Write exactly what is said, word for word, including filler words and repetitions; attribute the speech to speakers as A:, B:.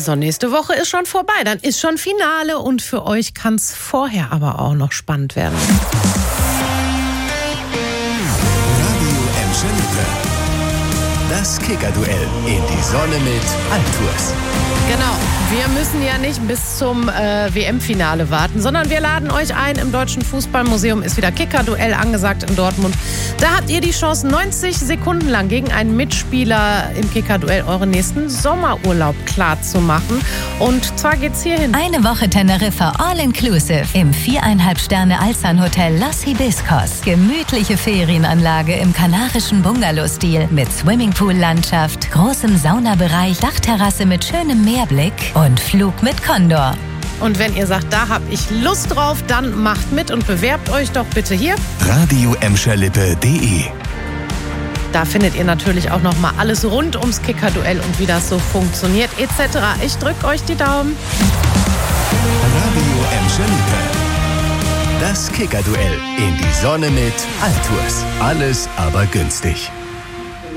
A: So, nächste Woche ist schon vorbei, dann ist schon Finale und für euch kann es vorher aber auch noch spannend werden.
B: Radio Emscher Lippe. Das Kicker-Duell in die Sonne mit Altours.
A: Genau, wir müssen ja nicht bis zum äh, W M-Finale warten, sondern wir laden euch ein. Im Deutschen Fußballmuseum ist wieder Kicker-Duell angesagt in Dortmund. Da habt ihr die Chance, neunzig Sekunden lang gegen einen Mitspieler im Kicker-Duell euren nächsten Sommerurlaub klar zu machen. Und zwar geht's hierhin.
C: Eine Woche Teneriffa All-Inclusive im viereinhalb Sterne Alzan-Hotel Los Hibiscos. Gemütliche Ferienanlage im kanarischen Bungalow-Stil mit Swimmingpool-Landschaft, großem Saunabereich, Dachterrasse mit schönem Meerblick und Flug mit Condor.
A: Und wenn ihr sagt, da hab ich Lust drauf, dann macht mit und bewerbt euch doch bitte hier.
B: radio emscher lippe punkt de.
A: Da findet ihr natürlich auch noch mal alles rund ums Kicker-Duell und wie das so funktioniert et cetera. Ich drück euch die Daumen.
B: Radio Emscher Lippe. Das Kicker-Duell in die Sonne mit Altours. Alles aber günstig.